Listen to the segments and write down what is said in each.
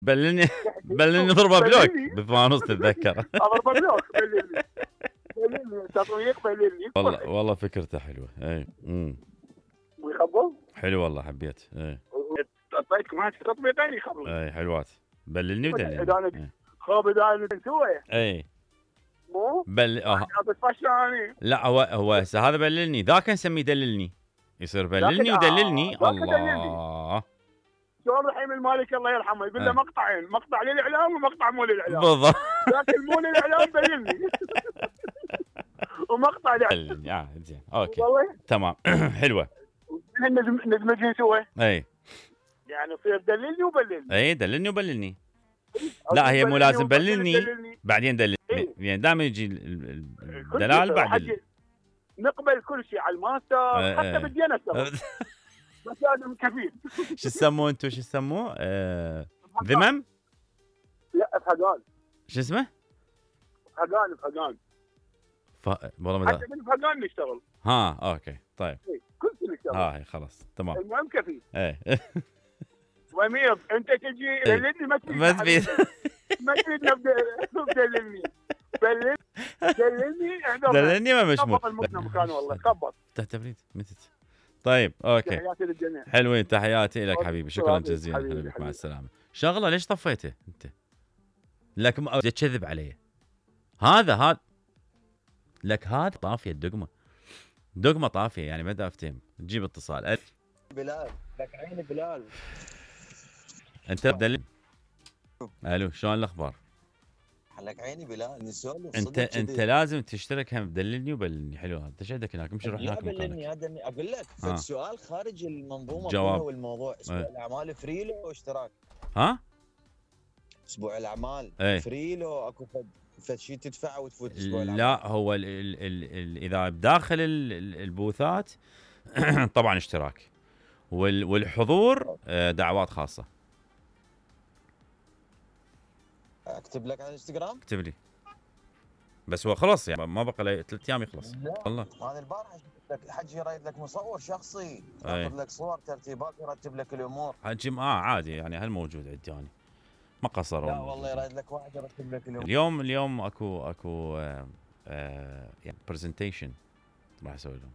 بللني بللني ضربه بلوك بفانوس تتذكر. اضربه بلوك بللني تطويق بللني. والله فكرته حلوه. اي ويخبل حلو والله حبيت. اي اعطيتك معك تطبيقين يخبل. اي حلوات. بللني ودللني. خاب اذا سوى اي مو لا هو هسه هذا بللني، ذاك نسميه دللني، يصير بللني ودللني. الله شلون رحيم المالك الله يرحمه يقول له مقطعين، مقطع للاعلام ومقطع مو للاعلام. بالضبط. لكن مو للاعلام بللني ومقطع دللني. زين اوكي تمام. حلوه. ندمجين سوا. اي يعني يصير دللني وبللني. اي دللني وبللني. لا هي مو لازم بللني بعدين دللني، يعني دائما يجي الدلال بعد نقبل كل شيء على الماستر حتى بالديانه بس لازم كفيل. شو تسموه انتم؟ شو تسموه؟ ذمم؟ لا افهقان. شو اسمه؟ افهقان والله ما حتى بالافهقان نشتغل. اوكي طيب كل شيء نشتغل. خلاص تمام. المهم كفيل. ايه وميض انت تجي دللني ما تفيد. ما تفيد دللني دللني ما مشمول. مكان والله خبط تحت تبريد متت. طيب اوكي تحياتي للجميع. حلوين تحياتي لك حبيبي. شكرا جزيلا. هلا بك مع السلامه. شغله ليش طفيته انت؟ لك تكذب علي. هذا لك هذا طافيه دقمه طافيه يعني ما دافتهم. تجيب اتصال بلال لك عيني بلال. انت دلل. الو شلون الاخبار؟ لك عيني بلال نسولف. انت لازم تشترك هم دللني وبللني. حلو هذا. ايش عندك هناك؟ امشي روح هناك مكانك. هذا اقول لك السؤال خارج المنظومه جواب. والموضوع. اسبوع الاعمال فري له واشتراك. اسبوع الاعمال فري له اكو فد شيء تدفعه وتفوت اسبوع الاعمال. لا هو اذا بداخل البوثات طبعا اشتراك، والحضور دعوات خاصه. اكتب لك على الانستغرام. اكتب لي بس هو خلص يعني ما بقى له 3 ايام يخلص. والله انا البارحه حجي رايد لك مصور شخصي ياخذ لك صور ترتيبات يرتب لك الامور. حجي عادي يعني هل موجود عندي انا ما قصروا. لا والله رايد لك واحد يرتب لك الامور. اليوم اكو يعني برزنتيشن راح اسوي لهم.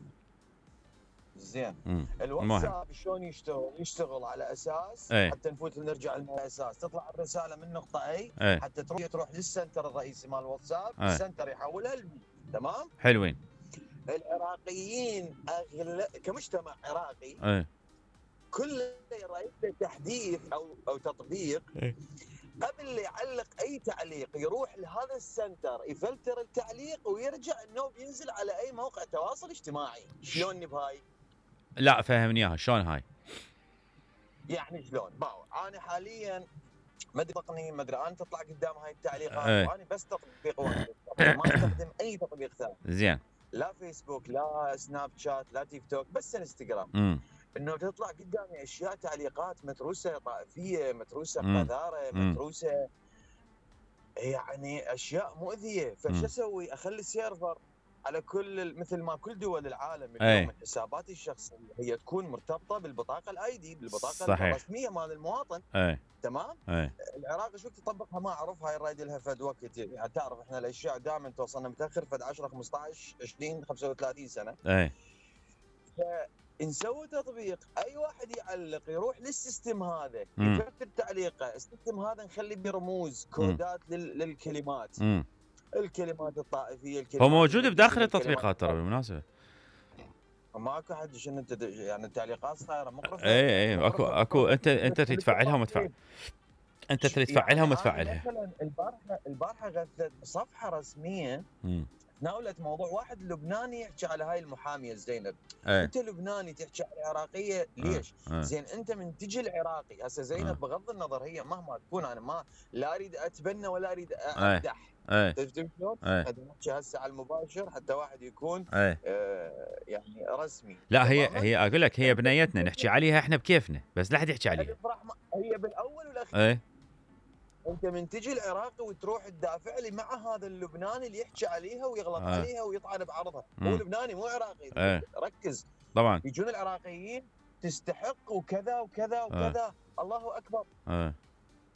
زين. الواتساب شلون يشتغل على اساس حتى نفوت نرجع للاساس. تطلع الرساله من نقطه اي حتى تروح للسنتر الرئيسي مال الواتساب. السنتر يحولها لبي. تمام. حلوين. العراقيين كمجتمع عراقي كل يرايد له تحديث او تطبيق قبل لا يعلق اي تعليق يروح لهذا السنتر يفلتر التعليق ويرجع انه بينزل على اي موقع تواصل اجتماعي. شلون بهاي؟ لا فهمني اياها شلون هاي. يعني شلون انا حاليا ما ادري ما ادري انا تطلع قدام هاي التعليقات وانا بس تطبيق واحد ما استخدم اي تطبيق ثاني. زين. لا فيسبوك لا سناب شات لا تيك توك بس انستغرام. انه تطلع قدامي اشياء تعليقات متروسه طائفيه متروسه قذاره متروسه يعني اشياء مؤذيه. فش اسوي؟ اخلي السيرفر على مثل ما كل دول العالم اليوم الحسابات الشخصيه هي تكون مرتبطه بالبطاقه الايدي بالبطاقه الرسميه مال المواطن. تمام. العراق شو تطبقها ما اعرف. هاي رايد لها فد وقت يعني تعرف احنا الاشياء دائما توصلنا متاخر فد 10 15 20 35 سنه. نسوي تطبيق اي واحد يعلق يروح للسيستم هذا يفكر تعليقه. السيستم هذا نخلي به رموز كودات للكلمات. الكلمات الطائفيه هو موجود بداخل التطبيقات ترى بالمناسبه. ماكو حد شنو انت يعني التعليقات صايره مقرفه. اكو انت تفعلها وما انت تفعلها وما تفعلها. مثلا البارحه غثت صفحه رسميه تناولت موضوع واحد لبناني يحكي على هاي المحاميه زينب. انت لبناني تحكي على العراقيه ليش؟ زين انت من تجي العراقي هسه زينب بغض النظر هي مهما تكون انا ما لا اريد اتبنى ولا اريد امدح. تفهم شلون؟ نحكي هسه على المباشر حتى واحد يكون يعني رسمي. لا هي اقول لك هي بنيتنا نحكي عليها احنا بكيفنا بس لا حد يحكي عليها. هي بالاول والاخير. انت من تجي العراقي وتروح تدافع لي مع هذا اللبناني اللي يحكي عليها ويغلط عليها ويطعن بعرضها. هو لبناني مو عراقي. ركز. طبعا يجون العراقيين تستحق وكذا وكذا وكذا. الله اكبر.